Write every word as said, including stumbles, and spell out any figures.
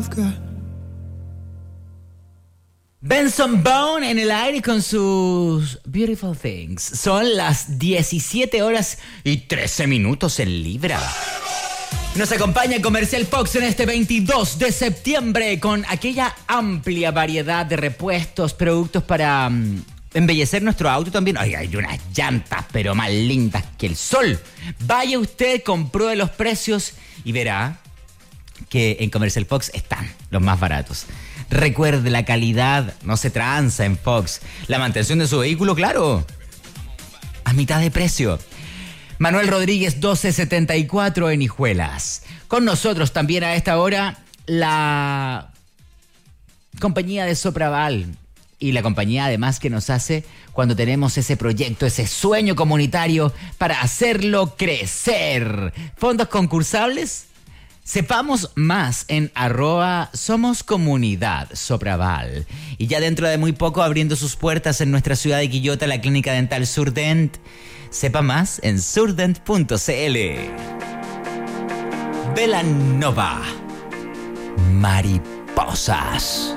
I've got. Benson Boone en el aire con sus Beautiful Things. Son las diecisiete horas y trece minutos en Libra. Nos acompaña Comercial Fox en este veintidós de septiembre con aquella amplia variedad de repuestos, productos para um, embellecer nuestro auto también. Ay, hay unas llantas, pero más lindas que el sol. Vaya usted, compruebe los precios y verá que en Comercial Fox están los más baratos. Recuerde, la calidad no se tranza en Fox. La mantención de su vehículo, claro, a mitad de precio. Manuel Rodríguez doce setenta y cuatro en Hijuelas. Con nosotros también a esta hora la compañía de Sopraval y la compañía además que nos hace cuando tenemos ese proyecto, ese sueño comunitario para hacerlo crecer. Fondos concursables. Sepamos más en arroba Somos Comunidad Sopraval. Y ya dentro de muy poco abriendo sus puertas en nuestra ciudad de Quillota, la clínica dental Surdent. Sepa más en surdent punto c l. Belanova. Mariposas.